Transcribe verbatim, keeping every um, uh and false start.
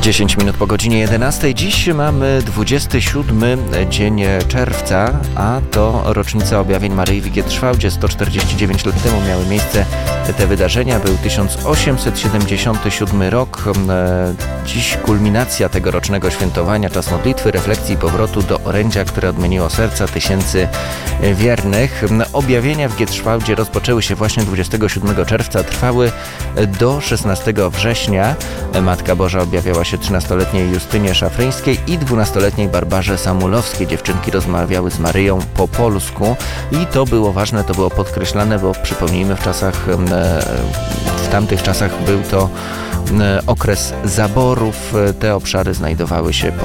dziesięć minut po godzinie jedenastej. Dziś mamy dwudziesty siódmy dzień czerwca, a to rocznica objawień Maryi w Gietrzwałdzie. sto czterdzieści dziewięć lat temu miały miejsce te wydarzenia. Był tysiąc osiemset siedemdziesiąty siódmy rok. Dziś kulminacja tegorocznego świętowania, czas modlitwy, refleksji i powrotu do orędzia, które odmieniło serca tysięcy wiernych. Objawienia w Gietrzwałdzie rozpoczęły się właśnie dwudziestego siódmego czerwca, trwały do szesnastego września. Matka Boża objawiała się trzynastoletniej Justynie Szafryńskiej i dwunastoletniej Barbarze Samulowskiej. Dziewczynki rozmawiały z Maryją po polsku i to było ważne, to było podkreślane, bo przypomnijmy, w czasach, w tamtych czasach był to okres zaborów. Te obszary znajdowały się